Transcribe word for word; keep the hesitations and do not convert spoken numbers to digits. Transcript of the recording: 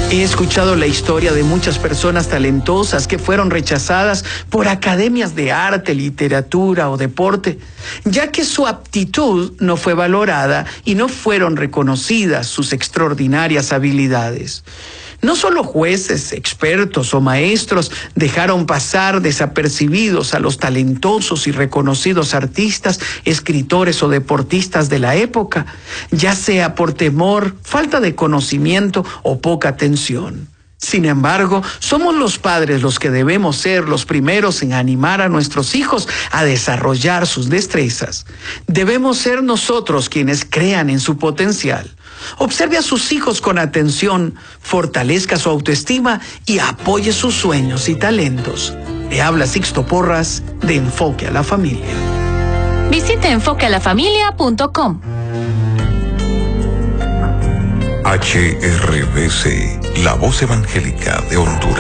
He escuchado la historia de muchas personas talentosas que fueron rechazadas por academias de arte, literatura o deporte, ya que su aptitud no fue valorada y no fueron reconocidas sus extraordinarias habilidades. No solo jueces, expertos o maestros dejaron pasar desapercibidos a los talentosos y reconocidos artistas, escritores o deportistas de la época, ya sea por temor, falta de conocimiento o poca atención. Sin embargo, somos los padres los que debemos ser los primeros en animar a nuestros hijos a desarrollar sus destrezas. Debemos ser nosotros quienes crean en su potencial. Observe a sus hijos con atención, fortalezca su autoestima y apoye sus sueños y talentos. Le habla Sixto Porras de Enfoque a la Familia. Visite enfoque a la familia punto com. H R B C, la voz evangélica de Honduras.